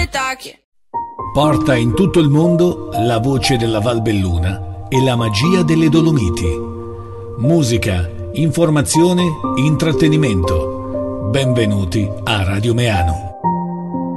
tache. Porta in tutto il mondo la voce della Val Belluna e la magia delle Dolomiti. Musica, informazione, intrattenimento. Benvenuti a Radio Meano.